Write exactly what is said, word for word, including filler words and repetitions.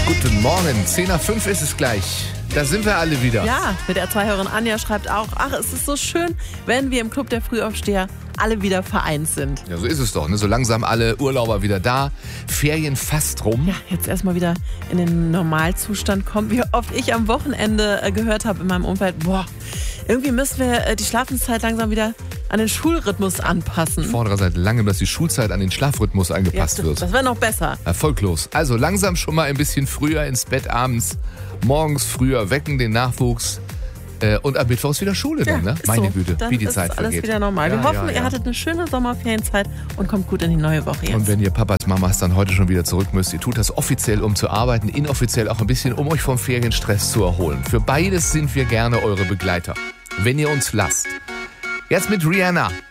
Guten Morgen, zehn nach fünf ist es gleich. Da sind wir alle wieder. Ja, mit der Zweihörerin Anja schreibt auch, ach, es ist so schön, wenn wir im Club der Frühaufsteher alle wieder vereint sind. Ja, so ist es doch. Ne? So langsam alle Urlauber wieder da, Ferien fast rum. Ja, jetzt erstmal wieder in den Normalzustand kommen. Wie oft ich am Wochenende äh, gehört habe in meinem Umfeld, boah, irgendwie müssen wir äh, die Schlafenszeit langsam wieder an den Schulrhythmus anpassen. Ich fordere seit langem, dass die Schulzeit an den Schlafrhythmus angepasst ja, wird. Das wäre noch besser. Erfolglos. Also langsam schon mal ein bisschen früher ins Bett abends, morgens früher wecken den Nachwuchs äh, und am Mittwoch ist wieder Schule dann, ja, ne? Meine so. Güte, dann wie die ist Zeit alles vergeht. wieder normal. Ja, Wir hoffen, ja, ja. ihr hattet eine schöne Sommerferienzeit und kommt gut in die neue Woche jetzt. Und wenn ihr Papas, Mamas dann heute schon wieder zurück müsst, ihr tut das offiziell, um zu arbeiten, inoffiziell auch ein bisschen, um euch vom Ferienstress zu erholen. Für beides sind wir gerne eure Begleiter, wenn ihr uns lasst. Jetzt mit Rihanna.